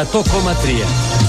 100,3.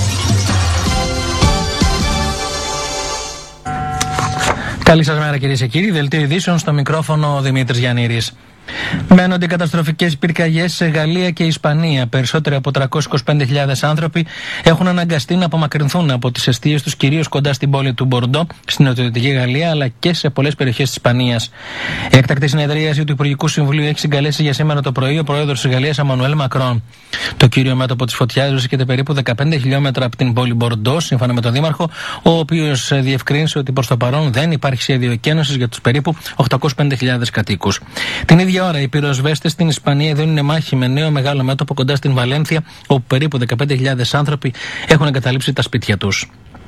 Καλή σας μέρα κυρίες και κύριοι. Δελτίο ειδήσεων, στο μικρόφωνο ο Δημήτρης Γιαννήρης. Μένονται καταστροφικές πυρκαγιές σε Γαλλία και Ισπανία. Περισσότεροι από 325.000 άνθρωποι έχουν αναγκαστεί να απομακρυνθούν από τις εστίες τους, κυρίως κοντά στην πόλη του Μπορντό, στην νοτιοδυτική Γαλλία, αλλά και σε πολλές περιοχές της Ισπανίας. Η έκτακτη συνεδρίαση του Υπουργικού Συμβουλίου έχει συγκαλέσει για σήμερα το πρωί ο πρόεδρος της Γαλλίας, Εμμανουέλ Μακρόν. Το κύριο μέτωπο της φωτιάς βρίσκεται περίπου 15 χιλιόμετρα από την πόλη Μπορντό, σύμφωνα με τον Δήμαρχο, ο οποίος διευκρίνησε ότι προς το παρόν δεν υπάρχει σχέδιο εκένωσης για τους περίπου 805.000 κατοίκους. Την ίδια ώρα, οι πυροσβέστες στην Ισπανία δίνουν μάχη με νέο μεγάλο μέτωπο κοντά στην Βαλένθια, όπου περίπου 15.000 άνθρωποι έχουν εγκαταλείψει τα σπίτια τους.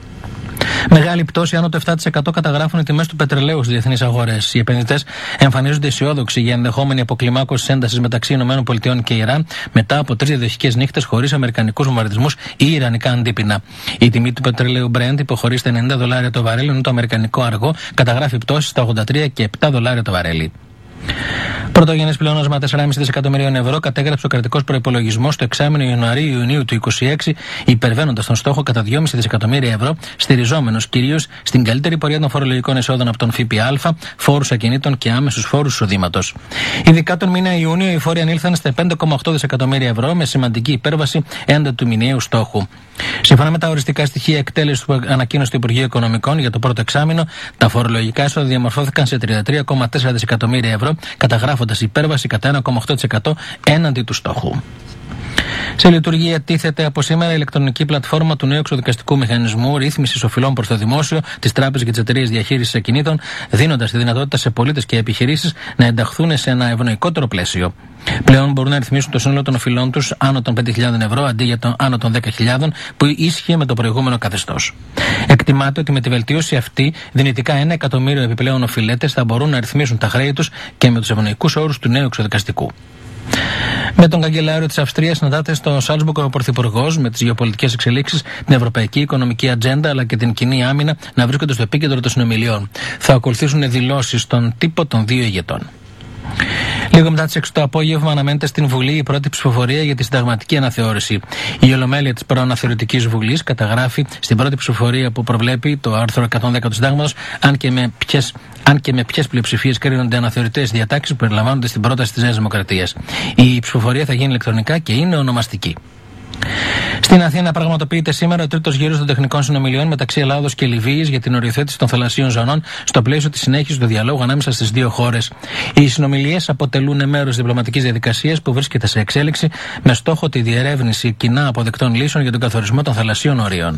Μεγάλη πτώση, άνω το 7% καταγράφουν οι τιμές του πετρελαίου στις διεθνείς αγορές. Οι επενδυτές εμφανίζονται αισιόδοξοι για ενδεχόμενη αποκλιμάκωση έντασης μεταξύ ΗΠΑ και Ιράν μετά από 3 διαδοχικές νύχτες χωρίς αμερικανικούς βομβαρδισμούς ή ιρανικά αντίπεινα. Η τιμή του πετρελαίου Brent υποχωρεί στα $90 το βαρέλι, ενώ το αμερικανικό αργό καταγράφει πτώση στα $83 και $7 το βαρέλι. Πρωτογενές πλεόνασμα 4,5 δισεκατομμυρίων ευρώ κατέγραψε ο κρατικός προϋπολογισμός το εξάμηνο Ιανουαρίου-Ιουνίου του 2026, υπερβαίνοντας τον στόχο κατά 2,5 δισεκατομμύρια ευρώ, στηριζόμενος κυρίως στην καλύτερη πορεία των φορολογικών εσόδων από τον ΦΠΑ, φόρους ακινήτων και άμεσους φόρους εισοδήματος. Ειδικά τον μήνα Ιούνιο οι φόροι ανήλθαν στα 5,8 δισεκατομμύρια ευρώ, με σημαντική υπέρβαση έναντι του μηνιαίου στόχου. Σύμφωνα με τα οριστικά στοιχεία εκτέλεσης που ανακοίνωσε το Υπουργείο Οικονομικών για το πρώτο εξάμηνο, τα φορολογικά έσοδα διαμορφώθηκαν σε 33,4 δισεκατομμύρια ευρώ, καταγράφοντας υπέρβαση κατά 1,8% έναντι του στόχου. Σε λειτουργία τίθεται από σήμερα η ηλεκτρονική πλατφόρμα του νέου εξοδικαστικού μηχανισμού ρύθμισης οφειλών προς το δημόσιο, τις τράπεζες και τις εταιρείες διαχείρισης ακινήτων, δίνοντας τη δυνατότητα σε πολίτες και επιχειρήσεις να ενταχθούν σε ένα ευνοϊκότερο πλαίσιο. Πλέον μπορούν να ρυθμίσουν το σύνολο των οφειλών τους άνω των 5.000 ευρώ αντί για τον άνω των 10.000 που ίσχυε με το προηγούμενο καθεστώς. Εκτιμάται ότι με τη βελτίωση αυτή, δυνητικά 1 εκατομμύριο επιπλέον οφειλέτες θα μπορούν να ρυθμίσουν τα χρέη τους και με τους ευνοϊκούς όρους του νέου εξοδικαστικού. Με τον καγκελάριο της Αυστρίας συναντάται στο Σάλτσμπουργκ ο Πρωθυπουργός, με τις γεωπολιτικές εξελίξεις, την ευρωπαϊκή οικονομική ατζέντα αλλά και την κοινή άμυνα να βρίσκονται στο επίκεντρο των συνομιλιών. Θα ακολουθήσουν δηλώσεις στον τύπο των δύο ηγετών. Λίγο μετά τις 6 το απόγευμα αναμένεται στην Βουλή η πρώτη ψηφοφορία για τη συνταγματική αναθεώρηση. Η Ολομέλεια της προαναθεωρητικής Βουλής καταγράφει στην πρώτη ψηφοφορία που προβλέπει το άρθρο 110 του Συντάγματος, αν και με ποιες πλειοψηφίες κρίνονται αναθεωρητές διατάξεις που περιλαμβάνονται στην πρόταση της Νέας Δημοκρατίας. Η ψηφοφορία θα γίνει ηλεκτρονικά και είναι ονομαστική. Στην Αθήνα πραγματοποιείται σήμερα ο τρίτος γύρος των τεχνικών συνομιλιών μεταξύ Ελλάδος και Λιβύης για την οριοθέτηση των θαλασσίων ζωνών στο πλαίσιο της συνέχισης του διαλόγου ανάμεσα στις δύο χώρες. Οι συνομιλίες αποτελούν μέρος διπλωματικής διαδικασίας που βρίσκεται σε εξέλιξη με στόχο τη διερεύνηση κοινά αποδεκτών λύσεων για τον καθορισμό των θαλασσίων ορίων.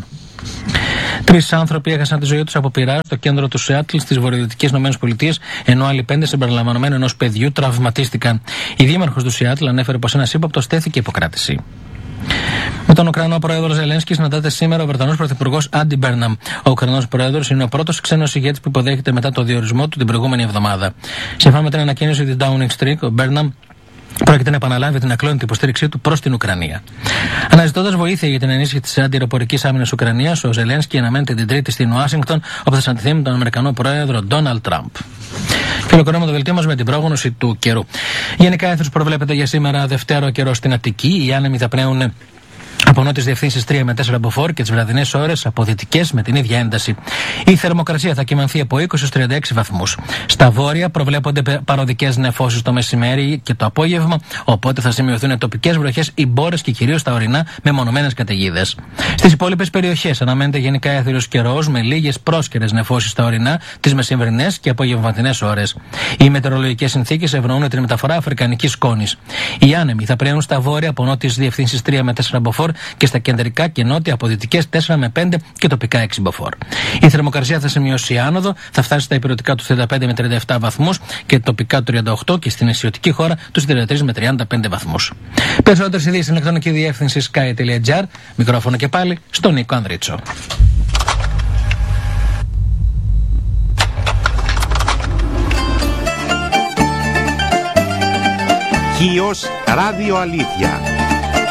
3 άνθρωποι έχασαν τη ζωή τους από πυρά στο κέντρο του Σεάτλ στις βορειοδυτικές ΗΠΑ, ενώ άλλοι 5 συμπεριλαμβανομένου ενός παιδιού τραυματίστηκαν. Η δήμαρχος του Σεάτλ ανέφερε πως ένας ύποπτος τέθηκε υποκράτηση. Με τον Ουκρανό πρόεδρο Ζελένσκι συναντάται σήμερα ο Βρετανός πρωθυπουργός Άντι Μπέρναμ. Ο Ουκρανός πρόεδρος είναι ο πρώτος ξένος ηγέτης που υποδέχεται μετά το διορισμό του την προηγούμενη εβδομάδα. Σύμφωνα με την ανακοίνωση της Downing Street, ο Μπέρναμ πρόκειται να επαναλάβει την ακλόνητη υποστήριξή του προς την Ουκρανία. Αναζητώντας βοήθεια για την ενίσχυση της αντιεροπορικής άμυνας Ουκρανίας, ο Ζελένσκι αναμένεται την Τρίτη στην Ουάσιγκτον, όπου θα συναντηθεί με τον Αμερικανό πρόεδρο Ντόναλντ Τραμπ. Και ολοκληρώνουμε το δελτίο μας με την πρόγνωση του καιρού. Γενικά, έθνος προβλέπεται για σήμερα Δευτέρα καιρό στην Αττική. Οι άνεμοι θα πνέουν από νότιες διευθύνσεις 3 με 4 μποφόρ και τις βραδινές ώρες από δυτικές με την ίδια ένταση. Η θερμοκρασία θα κυμανθεί από 20 έως 36 βαθμούς. Στα βόρεια προβλέπονται παροδικές νεφώσεις το μεσημέρι και το απόγευμα, οπότε θα σημειωθούν τοπικές βροχές, οι μπόρες και κυρίως τα ορεινά με μονομένες καταιγίδες. Στις υπόλοιπες περιοχές αναμένεται γενικά έθριος καιρός με λίγες πρόσκαιρες νεφώσεις στα ορεινά, τις μεσημβρινές και απογευματινές ώρες. Οι μετεωρολογικές συνθήκες ευνοούν την μεταφορά αφρικανικής σκόνης. Οι άνεμοι θα πνέουν στα βόρεια από νότιες διευθύνσεις 3 με 4 μποφόρ και στα κεντρικά και νότια από δυτικές 4 με 5 και τοπικά 6 μποφόρ. Η θερμοκρασία θα σημειώσει άνοδο, θα φτάσει στα υπηρετικά του 35 με 37 βαθμούς και τοπικά του 38 και στην νησιωτική χώρα του 33 με 35 βαθμούς. Περισσότερες ειδήσεις στην ηλεκτρονική διεύθυνση sky.gr. Μικρόφωνο και πάλι στον Νίκο Ανδρίτσο. Χίος Ράδιο Αλήθεια.